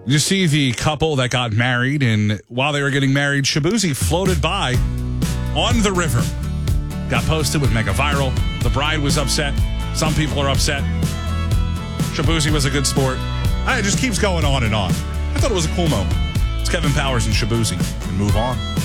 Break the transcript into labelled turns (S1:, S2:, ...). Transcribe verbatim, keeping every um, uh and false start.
S1: You see the couple that got married, and while they were getting married, Shaboozey floated by on the river. Got posted with mega viral. The bride was upset. Some people are upset. Shaboozey was a good sport. It just keeps going on and on. I thought it was a cool moment. It's Kevin Powers and Shaboozey. And move on.